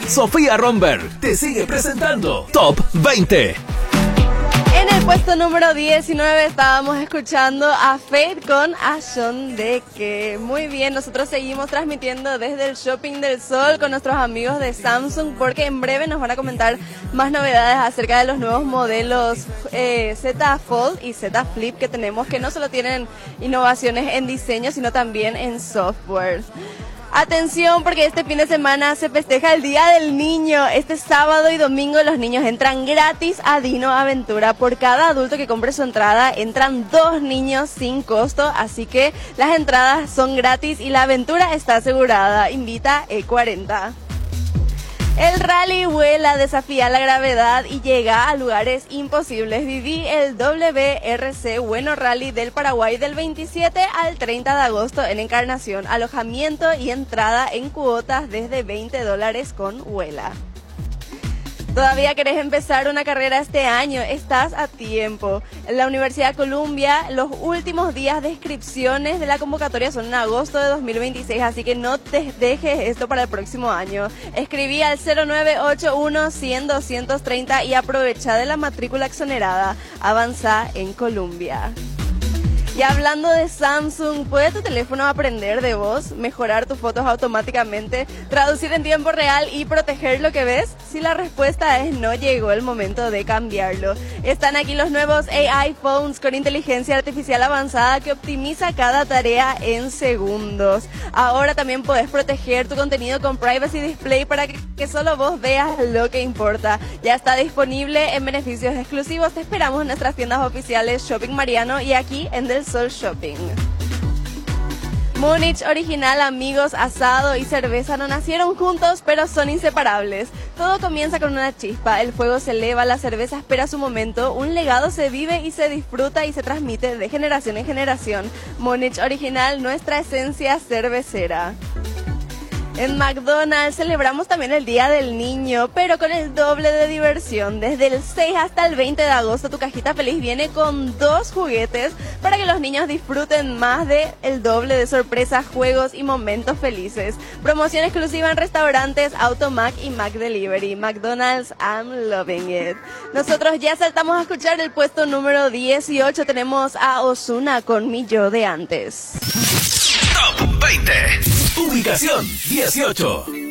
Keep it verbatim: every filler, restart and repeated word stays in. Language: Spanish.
Sofía Romberg te sigue presentando Top veinte. En el puesto número diecinueve estábamos escuchando a Fate con Ashon de que muy bien, nosotros seguimos transmitiendo desde el Shopping del Sol con nuestros amigos de Samsung porque en breve nos van a comentar más novedades acerca de los nuevos modelos eh, Z Fold y Z Flip que tenemos, que no solo tienen innovaciones en diseño sino también en software. Atención, porque este fin de semana se festeja el Día del Niño. Este sábado y domingo los niños entran gratis a Dino Aventura. Por cada adulto que compre su entrada, entran dos niños sin costo. Así que las entradas son gratis y la aventura está asegurada. Invita E cuarenta. El rally vuela, desafía la gravedad y llega a lugares imposibles. Viví el W R C Bueno Rally del Paraguay del veintisiete al treinta de agosto en Encarnación. Alojamiento y entrada en cuotas desde veinte dólares con Vuela. ¿Todavía querés empezar una carrera este año? Estás a tiempo. En la Universidad de Columbia, los últimos días de inscripciones de la convocatoria son en agosto de dos mil veintiséis, así que no te dejes esto para el próximo año. Escribí al cero nueve ocho uno cien doscientos treinta y aprovecha de la matrícula exonerada. Avanza en Columbia. Y hablando de Samsung, ¿puede tu teléfono aprender de voz, mejorar tus fotos automáticamente, traducir en tiempo real y proteger lo que ves? Si la respuesta es no, llegó el momento de cambiarlo. Están aquí los nuevos A I Phones con inteligencia artificial avanzada que optimiza cada tarea en segundos. Ahora también puedes proteger tu contenido con Privacy Display para que, que solo vos veas lo que importa. Ya está disponible en beneficios exclusivos. Te esperamos en nuestras tiendas oficiales Shopping Mariano y aquí en Del Sol Shopping. Múnich Original, amigos, asado y cerveza no nacieron juntos, pero son inseparables. Todo comienza con una chispa, el fuego se eleva, la cerveza espera su momento, un legado se vive y se disfruta y se transmite de generación en generación. Múnich Original, nuestra esencia cervecera. En McDonald's celebramos también el Día del Niño, pero con el doble de diversión. Desde el seis hasta el veinte de agosto, tu cajita feliz viene con dos juguetes para que los niños disfruten más de el doble de sorpresas, juegos y momentos felices. Promoción exclusiva en restaurantes Automac y Mac Delivery. McDonald's, I'm loving it. Nosotros ya saltamos a escuchar el puesto número dieciocho. Tenemos a Ozuna con Mi Yo de Antes. Top veinte. Ubicación dieciocho.